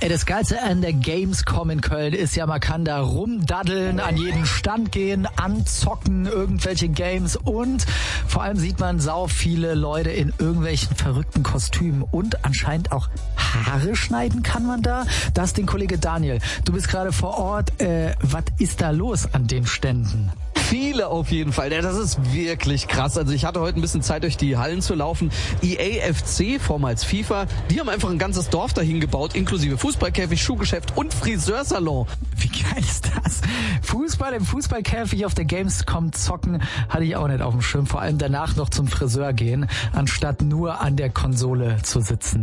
Das Geilste an der Gamescom in Köln ist ja, man kann da rumdaddeln, an jeden Stand gehen, anzocken, irgendwelche Games und vor allem sieht man sau viele Leute in irgendwelchen verrückten Kostümen und anscheinend auch Haare schneiden kann man da. Da ist den Kollege Daniel. Du bist gerade vor Ort. Was ist da los an den Ständen? Viele auf jeden Fall. Ja, das ist wirklich krass. Also ich hatte heute ein bisschen Zeit, durch die Hallen zu laufen. EA FC, vormals FIFA, die haben einfach ein ganzes Dorf dahin gebaut, inklusive Fußballkäfig, Schuhgeschäft und Friseursalon. Wie geil ist das? Fußball im Fußballkäfig auf der Gamescom zocken, hatte ich auch nicht auf dem Schirm. Vor allem danach noch zum Friseur gehen, anstatt nur an der Konsole zu sitzen.